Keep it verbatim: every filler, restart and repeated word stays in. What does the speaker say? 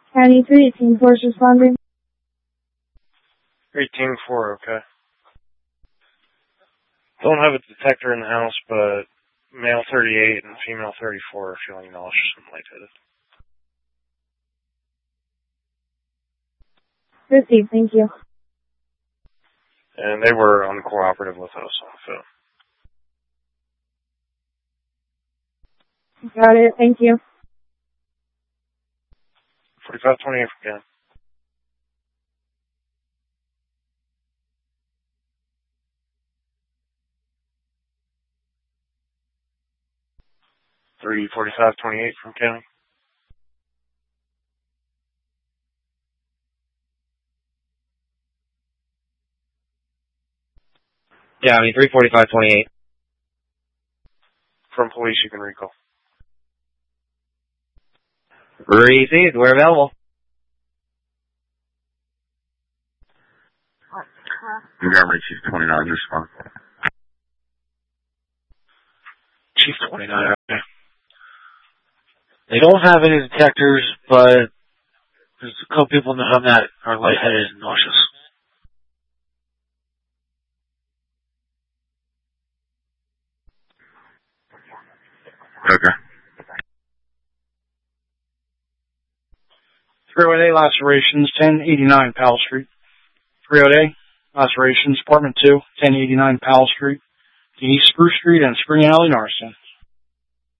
County three eighteen force responding. eighteen four, okay. Don't have a detector in the house, but male thirty-eight and female thirty-four are feeling nauseous and lightheaded. Received, thank you. And they were uncooperative with us on the phone. Got it, thank you. forty-five twenty-eight for Ken. three forty-five twenty-eight from County. County three forty-five twenty-eight. From police, you can recall. Received, we're available. Montgomery Chief twenty-nine, respond. Chief twenty-nine. Okay. They don't have any detectors, but there's a couple people in the home that are lightheaded and nauseous. Okay. three oh eight lacerations, ten eighty-nine Powell Street. three oh eight lacerations, apartment two, ten eighty-nine Powell Street, East Spruce Street and Spring Alley, Norristown.